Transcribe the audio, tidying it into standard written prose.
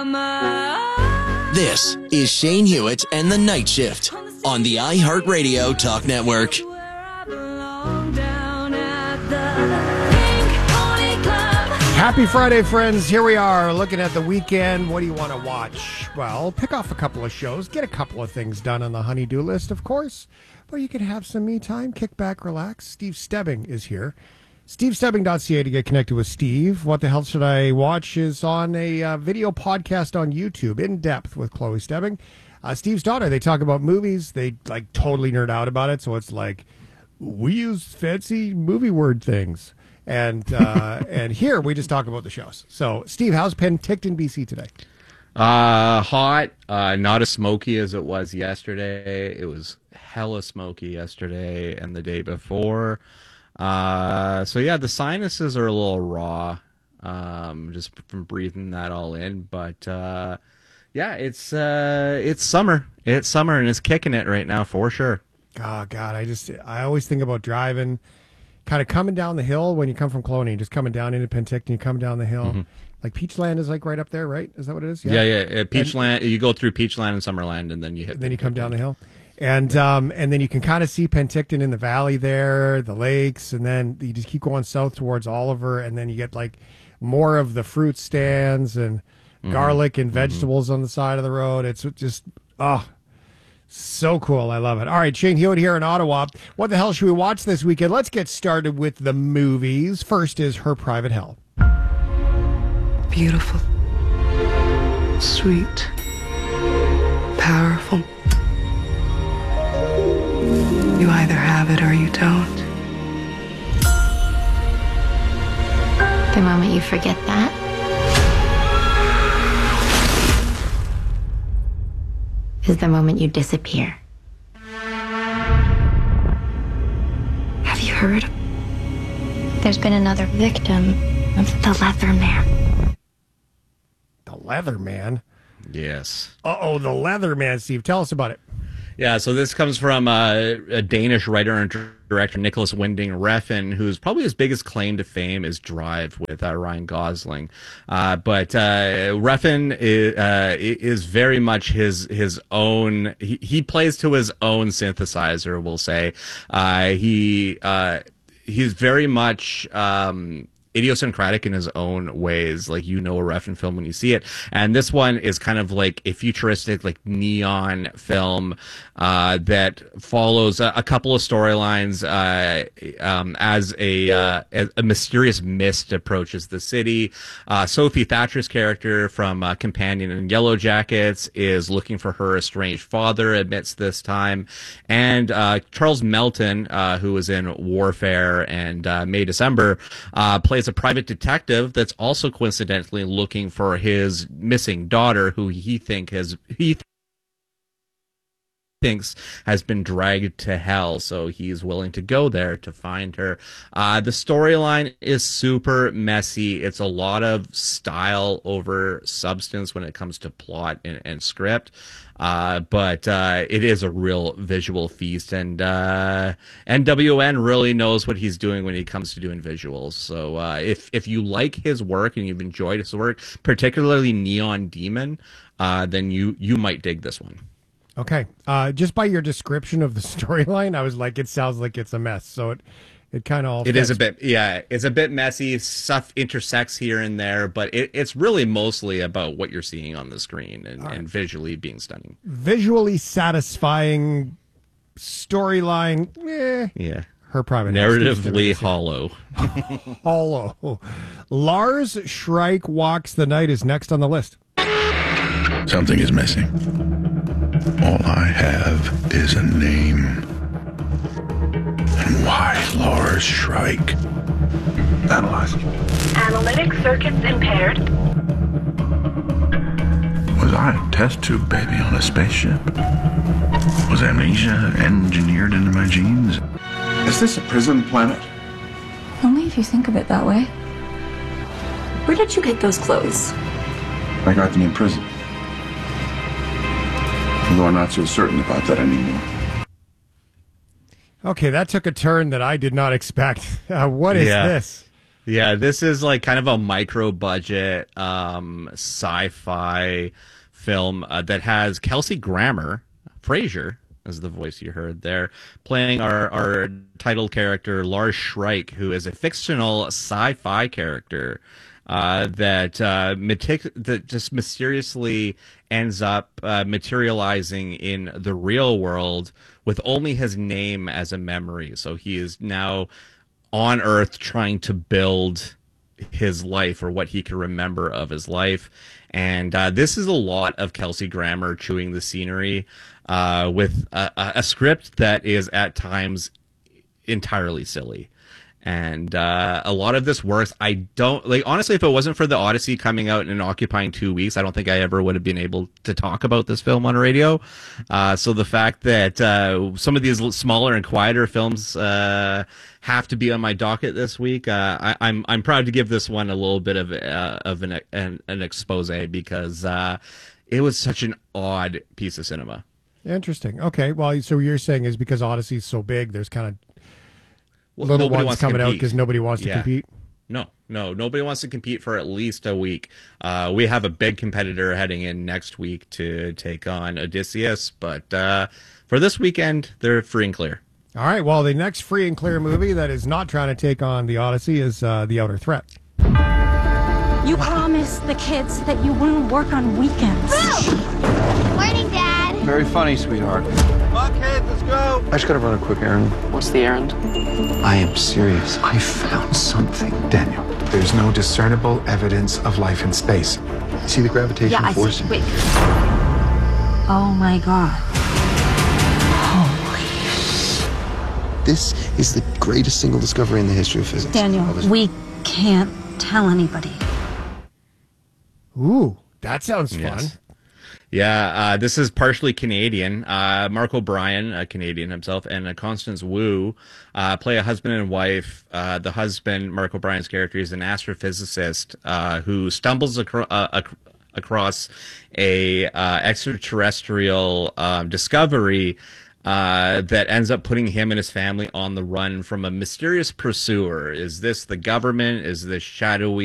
This is Shane Hewitt and the Night Shift on the iHeartRadio Talk Network. Happy Friday, friends. Here we are looking at the weekend. What do you want to watch? Well, pick off a couple of shows, get a couple of things done on the honey-do list, of course, but you can have some me time, kick back, relax. Steve Stebbing is here. SteveStebbing.ca to get connected with Steve. What the Hell Should I Watch is on a video podcast on YouTube, In Depth with Chloe Stebbing. Steve's daughter, they talk about movies. They like totally nerd out about it, so it's like, we use fancy movie word things. And and here we just talk about the shows. So, Steve, how's Penticton, BC today? Hot, not as smoky as it was yesterday. It was hella smoky yesterday and the day before. So yeah, the sinuses are a little raw, just from breathing that all in. But yeah, it's summer. It's summer and it's kicking it right now for sure. Oh God, I always think about driving. Kind of coming down the hill when you come from Cloney, just coming down into Penticton, you come down the hill. Mm-hmm. Like Peachland is like right up there, right? Is that what it is? Yeah. Peachland, you go through Peachland and Summerland, and then you hit. Then you come down the hill, and then you can kind of see Penticton in the valley there, the lakes, and then you just keep going south towards Oliver, and then you get like more of the fruit stands and garlic and vegetables on the side of the road. It's just so cool. I love it. All right, Shane Hewitt here in Ottawa. What the hell should we watch this weekend? Let's get started with the movies. First is Her Private Hell. Beautiful. Sweet. Powerful. You either have it or you don't. The moment you forget that, is the moment you disappear. Have you heard? There's been another victim of the Leather Man. The Leather Man? Yes. Uh-oh, the Leather Man, Steve. Tell us about it. Yeah, so this comes from a Danish writer and director, Nicholas Winding Refn, whose probably his biggest claim to fame is Drive with Ryan Gosling. But Refn is very much his own. He plays to his own synthesizer, we'll say. He's very much idiosyncratic in his own ways, like a Refn film when you see it. And this one is kind of like a futuristic, like neon film that follows a couple of storylines as a mysterious mist approaches the city. Sophie Thatcher's character from Companion and Yellow Jackets is looking for her estranged father amidst this time. And Charles Melton, who was in Warfare and May December, plays a private detective that's also coincidentally looking for his missing daughter, who he thinks has been dragged to hell, so he's willing to go there to find her. The storyline is super messy. It's a lot of style over substance when it comes to plot and script. But it is a real visual feast, and NWN really knows what he's doing when he comes to doing visuals. So if you like his work and you've enjoyed his work, particularly Neon Demon, then you might dig this one. Okay. Just by your description of the storyline, I was like, it sounds like it's a mess. So it kind of all It is a bit, yeah, it's a bit messy. Stuff intersects here and there, but it's really mostly about what you're seeing on the screen and visually being stunning. Visually satisfying storyline. Yeah. Her Private Narratively hollow. Hollow. Lars Schreik Walks the Night is next on the list. Something is missing. All I have is a name. And why Lars Schreik? Analyze. Analytic circuits impaired. Was I a test tube baby on a spaceship? Was amnesia engineered into my genes? Is this a prison planet? Only if you think of it that way. Where did you get those clothes? I got them in prison. Although I'm not so certain about that anymore. Okay, that took a turn that I did not expect. What is this? Yeah, this is like kind of a micro budget sci-fi film that has Kelsey Grammer, Frasier, as the voice you heard there, playing our title character, Lars Schreik, who is a fictional sci-fi character that just mysteriously ends up materializing in the real world with only his name as a memory. So he is now on Earth trying to build his life, or what he can remember of his life. And this is a lot of Kelsey Grammer chewing the scenery with a script that is at times entirely silly. And a lot of this works. I don't like, honestly, if it wasn't for the Odyssey coming out and occupying 2 weeks, I don't think I ever would have been able to talk about this film on radio. So the fact that some of these smaller and quieter films have to be on my docket this week, I'm proud to give this one a little bit of an expose, because it was such an odd piece of cinema. Interesting. Okay, well, so what you're saying is because Odyssey's so big, there's kind of little ones coming out because nobody wants to compete? No, nobody wants to compete for at least a week. We have a big competitor heading in next week to take on Odysseus, but for this weekend, they're free and clear. All right, well, the next free and clear movie that is not trying to take on the Odyssey is The Outer Threat. You promised the kids that you wouldn't work on weekends. Morning, Dad. Very funny, sweetheart. Come on, kids, let's go. I just gotta run a quick errand. What's the errand? I am serious. I found something. Daniel, there's no discernible evidence of life in space. See the gravitational force? Yeah, I see. Wait. Oh, my God. This is the greatest single discovery in the history of physics. Daniel, we can't tell anybody. Ooh, that sounds fun. Yes. Yeah, this is partially Canadian. Mark O'Brien, a Canadian himself, and Constance Wu play a husband and wife. The husband, Mark O'Brien's character, is an astrophysicist who stumbles across a extraterrestrial discovery that ends up putting him and his family on the run from a mysterious pursuer. Is this the government? Is this shadowy